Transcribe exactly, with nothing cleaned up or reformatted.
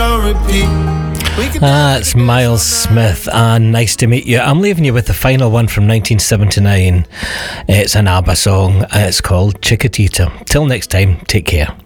on repeat. Ah, it's Miles Smith, and nice to meet you. I'm leaving you with the final one from nineteen seventy-nine. It's an ABBA song. It's called Chiquitita. Till next time, take care.